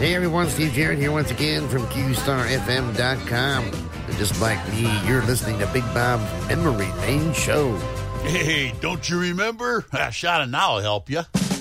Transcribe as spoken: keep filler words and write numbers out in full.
Hey everyone, Steve Jarrett here once again from Q Star F M dot com. And just like me, you're listening to Big Bob's Memory Lane Show. Hey, don't you remember? A shot of now will help you.